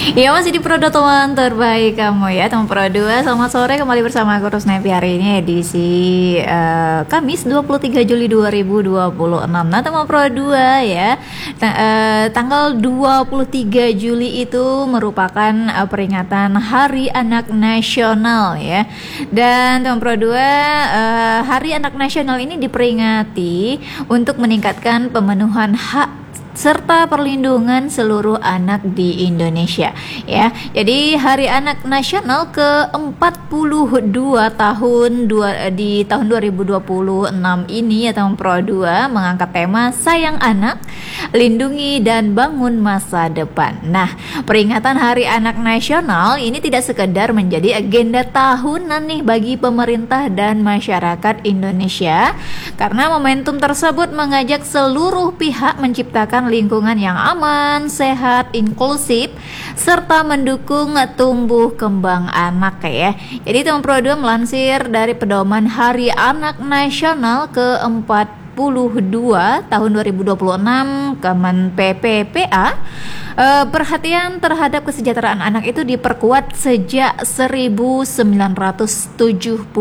Ya masih di Pro 2 teman terbaik kamu ya teman Pro 2. Selamat sore, kembali bersama aku Rusnevi. Hari ini edisi Kamis 23 Juli 2026. Nah teman Pro 2 ya, tanggal 23 Juli itu merupakan peringatan Hari Anak Nasional ya. Dan teman Pro 2, Hari Anak Nasional ini diperingati untuk meningkatkan pemenuhan hak serta perlindungan seluruh anak di Indonesia ya. Jadi Hari Anak Nasional ke-42 di tahun 2026 ini ya teman Pro 2 mengangkat tema Sayang Anak, Lindungi dan Bangun Masa Depan. Nah, peringatan Hari Anak Nasional ini tidak sekedar menjadi agenda tahunan nih bagi pemerintah dan masyarakat Indonesia, karena momentum tersebut mengajak seluruh pihak menciptakan lingkungan yang aman, sehat, inklusif, serta mendukung tumbuh kembang anak ya. Jadi teman Pro 2 melansir dari pedoman Hari Anak Nasional ke-42 tahun 2026 Kemen PPPA, perhatian terhadap kesejahteraan anak itu diperkuat sejak 1970